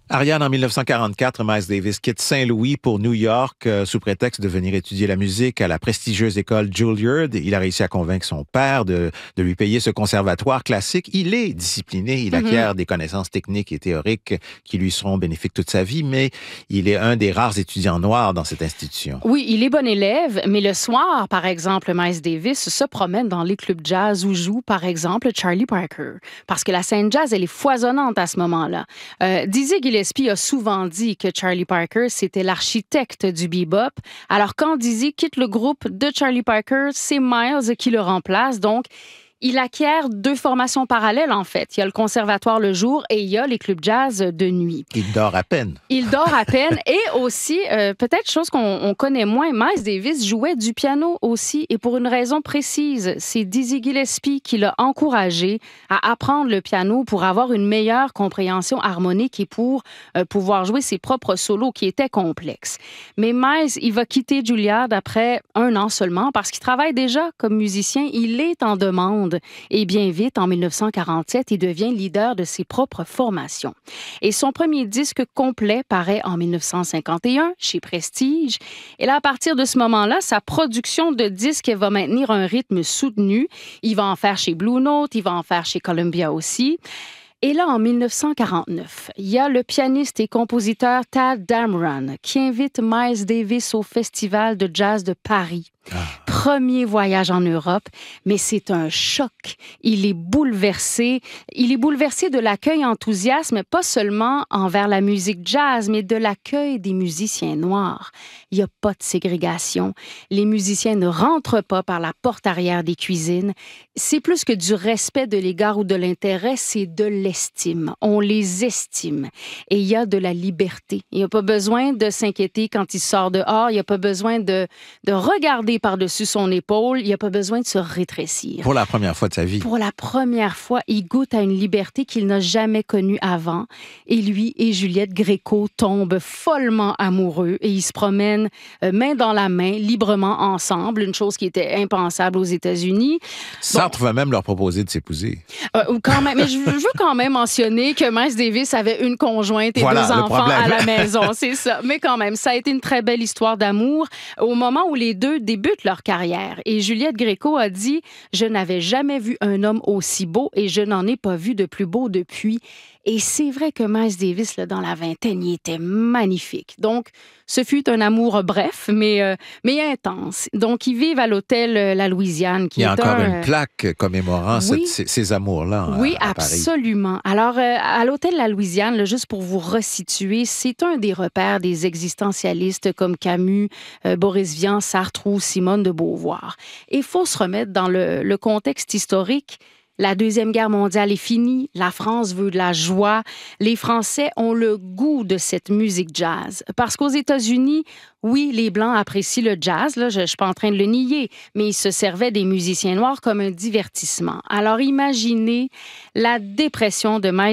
Ariane, en 1944, Miles Davis quitte Saint-Louis pour New York sous prétexte de venir étudier la musique à la prestigieuse école Juilliard. Il a réussi à convaincre son père de lui payer ce conservatoire classique. Il est discipliné, il acquiert des connaissances techniques et théoriques qui lui seront bénéfiques toute sa vie, mais il est un des rares étudiants noirs dans cette institution. Oui, il est bon élève, mais le soir, par exemple, Miles Davis se promène dans les clubs jazz où joue, par exemple, Charlie Parker. Parce que la scène jazz, elle est foisonnante à ce moment-là. Dizzy Gillespie a souvent dit que Charlie Parker, c'était l'architecte du bebop. Alors, quand Dizzy quitte le groupe de Charlie Parker, c'est Miles qui le remplace. Donc, il acquiert deux formations parallèles, en fait. Il y a le conservatoire le jour et il y a les clubs jazz de nuit. Il dort à peine. Il dort à peine. Et aussi, peut-être chose qu'on connaît moins, Miles Davis jouait du piano aussi. Et pour une raison précise, c'est Dizzy Gillespie qui l'a encouragé à apprendre le piano pour avoir une meilleure compréhension harmonique et pour pouvoir jouer ses propres solos qui étaient complexes. Mais Miles, il va quitter Juilliard après 1 an seulement parce qu'il travaille déjà comme musicien. Il est en demande. Et bien vite, en 1947, il devient leader de ses propres formations. Et son premier disque complet paraît en 1951 chez Prestige. Et là, à partir de ce moment-là, sa production de disques va maintenir un rythme soutenu. Il va en faire chez Blue Note, il va en faire chez Columbia aussi. Et là, en 1949, il y a le pianiste et compositeur Tadd Dameron qui invite Miles Davis au Festival de jazz de Paris. Premier voyage en Europe, mais c'est un choc. Il est bouleversé. Il est bouleversé de l'accueil enthousiasme, pas seulement envers la musique jazz, mais de l'accueil des musiciens noirs. Il n'y a pas de ségrégation. Les musiciens ne rentrent pas par la porte arrière des cuisines. C'est plus que du respect de l'égard ou de l'intérêt, c'est de l'estime. On les estime. Et il y a de la liberté. Il n'y a pas besoin de s'inquiéter quand il sort dehors. Il n'y a pas besoin de regarder par-dessus son épaule. Il n'y a pas besoin de se rétrécir. Pour la première fois de sa vie. Pour la première fois, il goûte à une liberté qu'il n'a jamais connue avant. Et lui et Juliette Gréco tombent follement amoureux et ils se promènent main dans la main, librement ensemble, une chose qui était impensable aux États-Unis. Sartre va même leur proposer de s'épouser. Quand même, mais je veux quand même mentionner que Miles Davis avait une conjointe et voilà, 2 enfants problème. à la maison, c'est ça. Mais quand même, ça a été une très belle histoire d'amour au moment où les deux débutent leur carrière. Et Juliette Gréco a dit « Je n'avais jamais vu un homme aussi beau et je n'en ai pas vu de plus beau depuis. » Et c'est vrai que Miles Davis, là, dans la vingtaine, il était magnifique. Donc, ce fut un amour bref, mais intense. Donc, ils vivent à l'hôtel La Louisiane. Il y a encore une plaque commémorant ces amours-là oui, à Paris. Absolument. Alors, à l'hôtel La Louisiane, là, juste pour vous resituer, c'est un des repères des existentialistes comme Camus, Boris Vian, Sartre ou Simone de Beauvoir. Et il faut se remettre dans le contexte historique. La Deuxième Guerre mondiale est finie, la France veut de la joie. Les Français ont le goût de cette musique jazz. Parce qu'aux États-Unis, oui, les Blancs apprécient le jazz, là, je ne suis pas en train de le nier, mais ils se servaient des musiciens noirs comme un divertissement. Alors imaginez la dépression de Miles